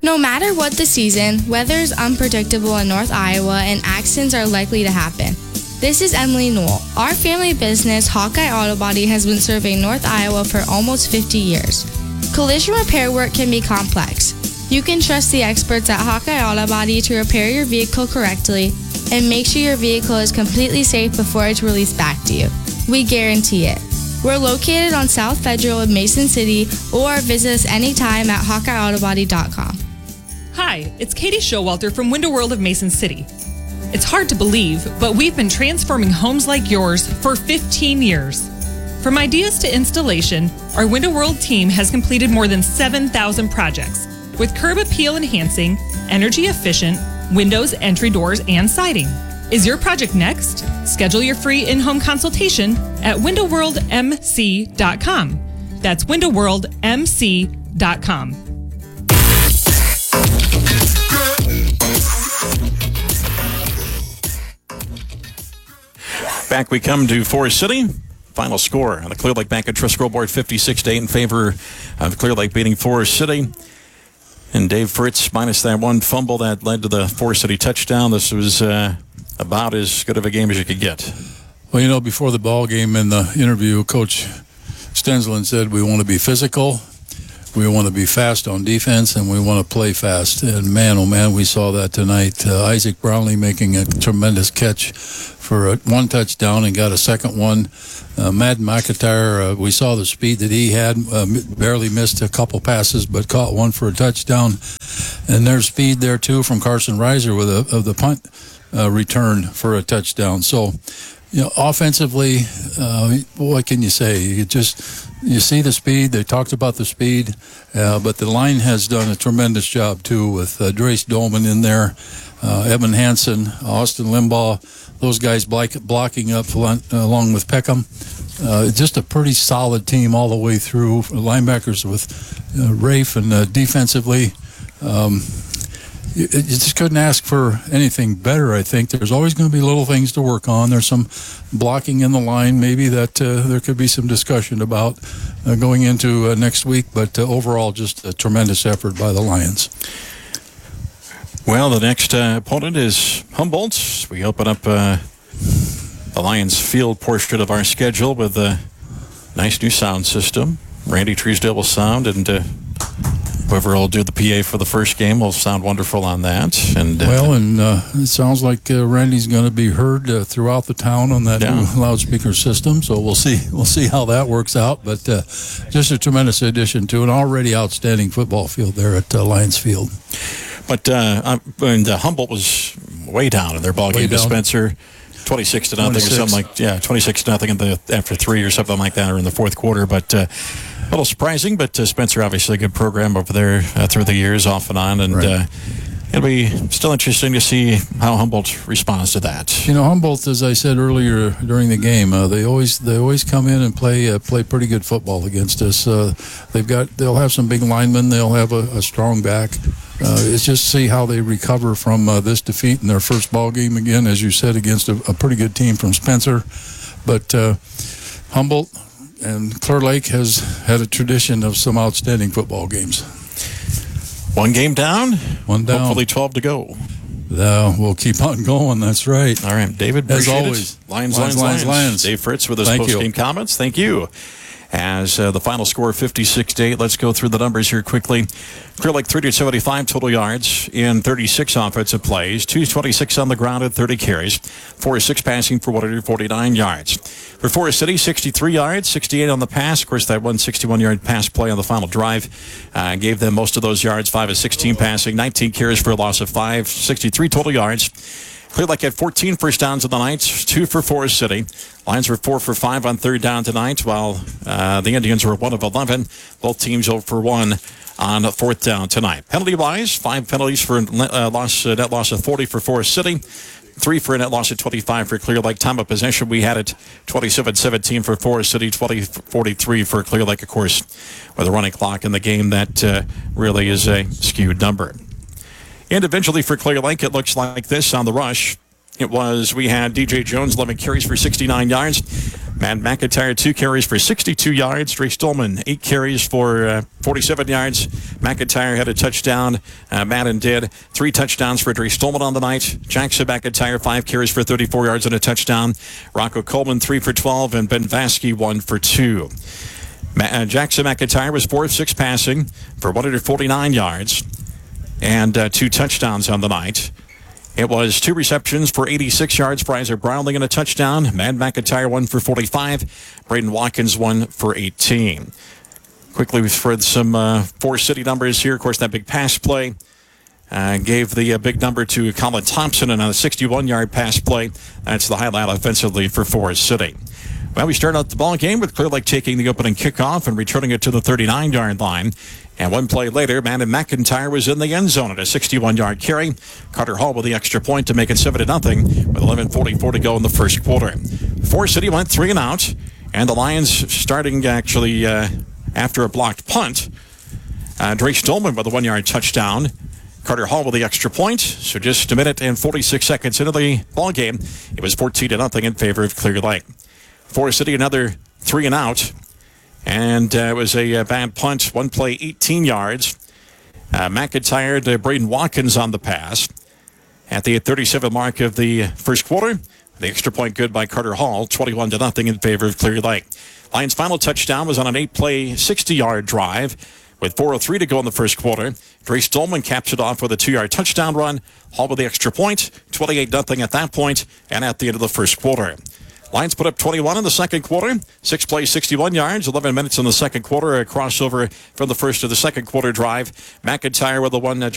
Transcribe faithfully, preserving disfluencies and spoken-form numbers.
No matter what the season, weather is unpredictable in North Iowa and accidents are likely to happen. This is Emily Newell. Our family business, Hawkeye Auto Body, has been serving North Iowa for almost fifty years. Collision repair work can be complex. You can trust the experts at Hawkeye Auto Body to repair your vehicle correctly and make sure your vehicle is completely safe before it's released back to you. We guarantee it. We're located on South Federal in Mason City, or visit us anytime at hawkeye auto body dot com. Hi, it's Katie Showalter from Window World of Mason City. It's hard to believe, but we've been transforming homes like yours for fifteen years. From ideas to installation, our Window World team has completed more than seven thousand projects with curb appeal enhancing, energy efficient, windows, entry doors, and siding. Is your project next? Schedule your free in-home consultation at window world m c dot com. That's window world m c dot com. Back we come to Forest City. Final score on the Clear Lake Bank and Trust scoreboard, fifty-six to eight in favor of Clear Lake beating Forest City. And Dave Fritz, minus that one fumble that led to the Forest City touchdown. This was uh, about as good of a game as you could get. Well, you know, before the ball game in the interview, Coach Stensland said we want to be physical, we want to be fast on defense, and we want to play fast. And man, oh man, we saw that tonight. Uh, Isaac Brownlee making a tremendous catch for a one touchdown and got a second one. Uh, Matt McIntyre, uh, we saw the speed that he had, uh, barely missed a couple passes, but caught one for a touchdown. And there's speed there, too, from Carson Reiser with a, of the punt uh, return for a touchdown. So, you know, offensively, uh, what can you say? You just, you see the speed. They talked about the speed, uh, but the line has done a tremendous job, too, with uh, Drace Dolman in there, uh, Evan Hansen, Austin Limbaugh, those guys block, blocking up along with Peckham. Uh, just a pretty solid team all the way through. Linebackers with uh, Rafe, and uh, defensively, um, you, you just couldn't ask for anything better, I think. There's always going to be little things to work on. There's some blocking in the line maybe that uh, there could be some discussion about uh, going into uh, next week, but uh, overall just a tremendous effort by the Lions. Well, the next uh, opponent is Humboldt. We open up uh, the Lions field portion of our schedule with a nice new sound system. Randy Truesdale will sound, and uh, whoever will do the P A for the first game will sound wonderful on that. And uh, Well, and uh, it sounds like uh, Randy's going to be heard uh, throughout the town on that yeah. new loudspeaker system, so we'll see We'll see how that works out. But uh, just a tremendous addition to an already outstanding football field there at uh, Lions Field. But uh, and, uh, Humboldt was way down in their ball game to Spencer, twenty-six to nothing or something like yeah, twenty-six to nothing in the after three or something like that, or in the fourth quarter. But uh, a little surprising. But uh, Spencer, obviously, a good program over there uh, through the years, off and on, and. Right. Uh, It'll be still interesting to see how Humboldt responds to that. You know, Humboldt, as I said earlier during the game, uh, they always they always come in and play uh, play pretty good football against us. Uh, they've got they'll have some big linemen. They'll have a, a strong back. Uh, it's just see how they recover from uh, this defeat in their first ball game again, as you said, against a, a pretty good team from Spencer. But uh, Humboldt and Clear Lake has had a tradition of some outstanding football games. One game down. One down. Hopefully twelve to go. Uh, we'll keep on going. That's right. All right, David. As always. It. Lions, Lions, Lions, Lions, Lions. Dave Fritz with his post-game comments. Thank you. As uh, the final score, fifty-six to eight. Let's go through the numbers here quickly. Clear Lake three hundred seventy-five total yards in thirty-six offensive plays. two twenty-six on the ground and thirty carries. four of six passing for one hundred forty-nine yards. For Forest City, sixty-three yards, sixty-eight on the pass. Of course, that one sixty-one-yard pass play on the final drive uh, gave them most of those yards. five of sixteen passing, nineteen carries for a loss of five, sixty-three total yards. Clear Lake had fourteen first downs in the night, two for Forest City. Lions were four for five on third down tonight, while uh, the Indians were one of eleven. Both teams zero for one on fourth down tonight. Penalty-wise, five penalties for uh, loss, uh, net loss of forty for Forest City. Three for a net loss of twenty-five for Clear Lake. Time of possession, we had it twenty-seven seventeen for Forest City, twenty forty-three for Clear Lake, of course, with a running clock in the game. That uh, really is a skewed number. Individually for Clear Lake, it looks like this on the rush. It was, we had D J Jones, eleven carries for sixty-nine yards. Matt McIntyre, two carries for sixty-two yards. Drake Stolman, eight carries for uh, forty-seven yards. McIntyre had a touchdown. Uh, Madden did. Three touchdowns for Drake Stolman on the night. Jackson McIntyre, five carries for thirty-four yards and a touchdown. Rocco Coleman, three for twelve. And Ben Vasky, one for two. Ma- uh, Jackson McIntyre was four of six passing for one hundred forty-nine yards and uh, two touchdowns on the night. It was two receptions for eighty-six yards for Isaac Brownlee and a touchdown. Matt McIntyre, one for forty-five. Braden Watkins, one for eighteen. Quickly for some uh, Forest City numbers here. Of course, that big pass play uh, gave the uh, big number to Colin Thompson and on a sixty-one-yard pass play. That's the highlight offensively for Forest City. Well, we start out the ball game with Clear Lake taking the opening kickoff and returning it to the thirty-nine-yard line. And one play later, Madden McIntyre was in the end zone at a sixty-one-yard carry. Carter Hall with the extra point to make it seven to nothing with eleven forty-four to go in the first quarter. Forest City went three and out, and the Lions starting actually uh, after a blocked punt. Uh, Drake Stolman with a one-yard touchdown. Carter Hall with the extra point. So just a minute and forty-six seconds into the ball game, it was fourteen to nothing in favor of Clear Lake. Forest City another three and out. And uh, it was a, a bad punt. One play, eighteen yards. Uh, McIntyre to Braden Watkins on the pass. At the thirty-seven mark of the first quarter, the extra point good by Carter Hall, twenty-one to nothing in favor of Clear Lake. Lions' final touchdown was on an eight-play, sixty-yard drive with four oh three to go in the first quarter. Drake Stolman caps it off with a two-yard touchdown run. Hall with the extra point, twenty-eight nothing at that point, and at the end of the first quarter. Lions put up twenty-one in the second quarter. Six plays, sixty-one yards. eleven minutes in the second quarter. A crossover from the first to the second quarter drive. McIntyre with the one. Uh,